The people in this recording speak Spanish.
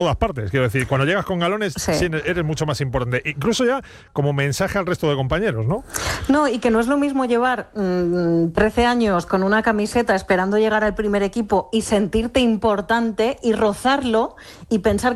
todas partes, quiero decir, cuando llegas con galones sí eres mucho más importante, incluso ya como mensaje al resto de compañeros, ¿no? No, y que no es lo mismo llevar 13 años con una camiseta esperando llegar al primer equipo y sentirte importante y rozarlo y pensar